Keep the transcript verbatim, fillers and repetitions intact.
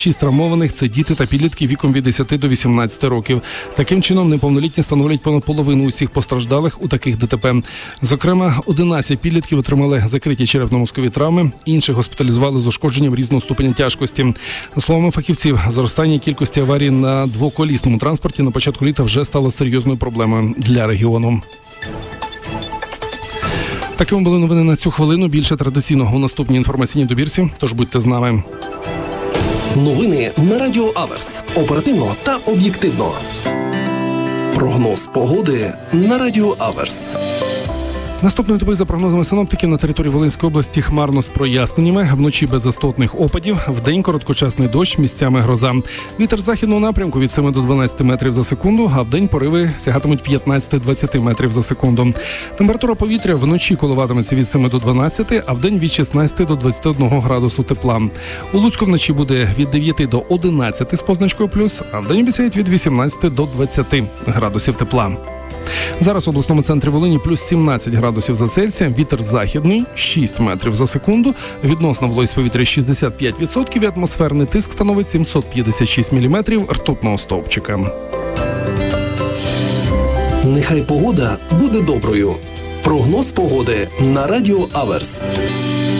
Шість травмованих – це діти та підлітки віком від десяти до вісімнадцяти років. Таким чином, неповнолітні становлять понад половину усіх постраждалих у таких ДТП. Зокрема, одинадцять підлітків отримали закриті черепно-мозкові травми, інших госпіталізували з ушкодженням різного ступеня тяжкості. За словами фахівців, зростання кількості аварій на двоколісному транспорті на початку літа вже стало серйозною проблемою для регіону. Такими були новини на цю хвилину. Більше традиційного у наступній інформаційній добірці, тож будьте з нами. Новини на Радіо Аверс. Оперативно та об'єктивно. Прогноз погоди на Радіо Аверс. Наступної доби, за прогнозами синоптиків, на території Волинської області хмарно з проясненнями, вночі без істотних опадів, вдень короткочасний дощ, місцями гроза. Вітер західного напрямку від семи до дванадцяти метрів за секунду, а вдень пориви сягатимуть п'ятнадцяти-двадцяти метрів за секунду. Температура повітря вночі коливатиметься від семи до дванадцяти, а вдень від шістнадцяти до двадцяти одного градусу тепла. У Луцьку вночі буде від дев'яти до одинадцяти з позначкою плюс, а вдень обіцяють від вісімнадцяти до двадцяти градусів тепла. Зараз в обласному центрі Волині плюс сімнадцять градусів за Цельсієм, вітер західний шість метрів за секунду, відносна вологість повітря шістдесят п'ять відсотків і атмосферний тиск становить сімсот п'ятдесят шість міліметрів ртутного стовпчика. Нехай погода буде доброю. Прогноз погоди на Радіо Аверс.